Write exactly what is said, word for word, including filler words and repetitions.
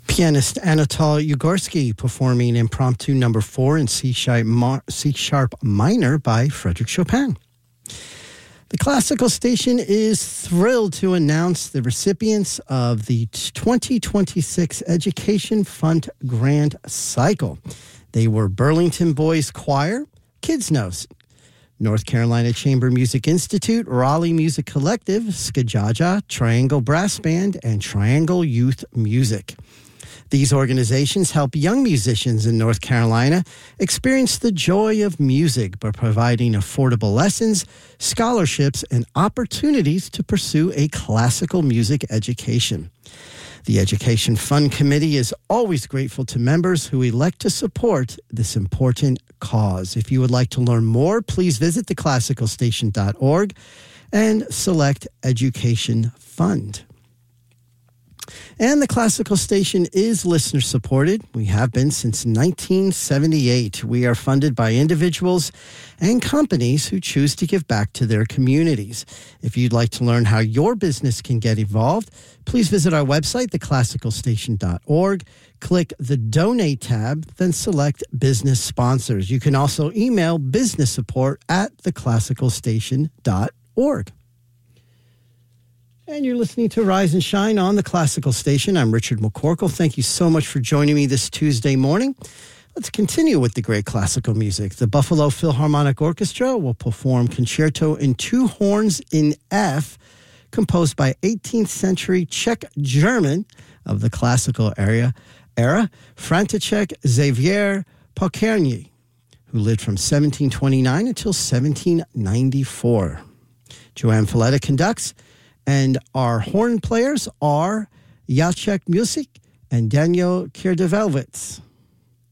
Pianist Anatol Ugorsky performing Impromptu Number Four in C sharp, ma- C sharp minor by Frédéric Chopin. The Classical Station is thrilled to announce the recipients of the twenty twenty-six Education Fund Grant Cycle. They were Burlington Boys Choir, Kids Nose, North Carolina Chamber Music Institute, Raleigh Music Collective, Skajaja, Triangle Brass Band, and Triangle Youth Music. These organizations help young musicians in North Carolina experience the joy of music by providing affordable lessons, scholarships, and opportunities to pursue a classical music education. The Education Fund Committee is always grateful to members who elect to support this important cause. If you would like to learn more, please visit the classical station dot org and select Education Fund. And the Classical Station is listener-supported. We have been since nineteen seventy-eight. We are funded by individuals and companies who choose to give back to their communities. If you'd like to learn how your business can get involved, please visit our website, the classical station dot org. Click the Donate tab, then select Business Sponsors. You can also email business support at the classical station dot org. And you're listening to Rise and Shine on the Classical Station. I'm Richard McCorkle. Thank you so much for joining me this Tuesday morning. Let's continue with the great classical music. The Buffalo Philharmonic Orchestra will perform Concerto in Two Horns in F, composed by eighteenth century Czech German of the classical era, era František Xavier Pokorný, who lived from seventeen twenty-nine until seventeen ninety-four. Joanne Falletta conducts, and our horn players are Jacek Musik and Daniel Kierdevelwitz.